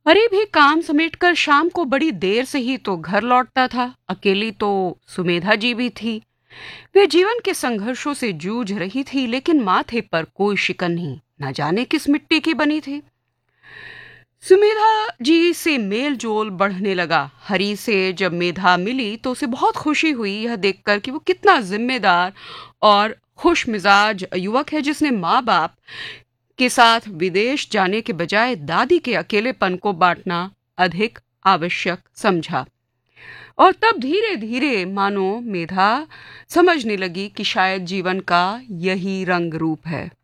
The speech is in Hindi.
अरे भी काम समेटकर शाम को बड़ी देर से ही तो घर लौटता था। अकेली तो सुमेधा जी भी थी। वे जीवन के संघर्षों से जूझ रही थी, लेकिन माथे पर कोई शिकन नहीं। न जाने किस मिट्टी की बनी थी। सुमेधा जी से मेल जोल बढ़ने लगा। हरी से जब मेधा मिली तो उसे बहुत खुशी हुई यह देखकर कि वो कितना जिम्मेदार और खुश मिजाज युवक है, जिसने माँ बाप के साथ विदेश जाने के बजाय दादी के अकेलेपन को बांटना अधिक आवश्यक समझा। और तब धीरे धीरे मानो मेधा समझने लगी कि शायद जीवन का यही रंग रूप है।